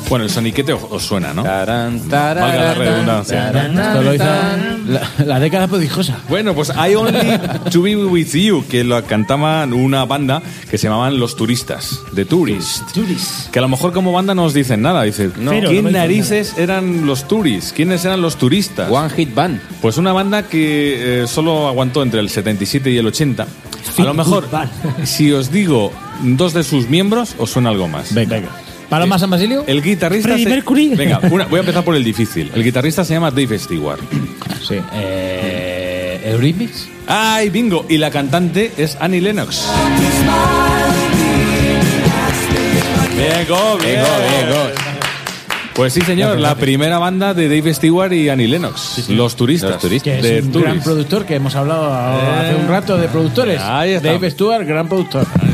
Bueno, el soniquete os suena, ¿no? Tarán, Valga la redundancia. Esto lo hizo la década prodigiosa. Bueno, pues I Only to Be With You, que lo cantaban una banda que se llamaban Los Turistas, The Tourists. Que a lo mejor como banda no os dicen nada. Dicen, Pero ¿quién no me dicen narices eran los Tourists? ¿Quiénes eran los turistas? One Hit Band. Pues una banda que solo aguantó entre el 77 y el 80. A lo mejor, si os digo dos de sus miembros, os suena algo más. Venga. ¿Paloma San Basilio? El guitarrista... Freddie Mercury. Venga, voy a empezar por el difícil. El guitarrista se llama Dave Stewart. Sí. ¿Eurythmics? ¡Ay, bingo! Y la cantante es Annie Lennox. Bien, bien. Pues sí, señor, la primera banda de Dave Stewart y Annie Lennox, Los Turistas. Que es un gran productor, que hemos hablado hace un rato de productores. Ahí está. Dave Stewart, gran productor.